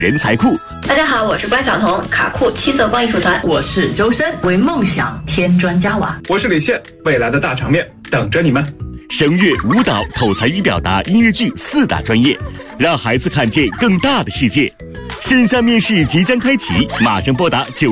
人才库。 大家好，我是关晓彤，卡库七色光艺术团。 我是周深，为梦想添砖加瓦。 我是李现，未来的大场面等着你们。 声乐、舞蹈、口才与表达、音乐剧4大专业，让孩子看见更大的世界。线下面试即将开启，马上拨打9